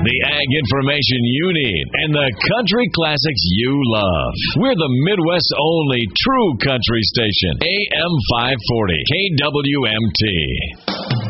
the ag information you need, and the country classics you love. We're the Midwest's only true country station. AM 540, KWMT.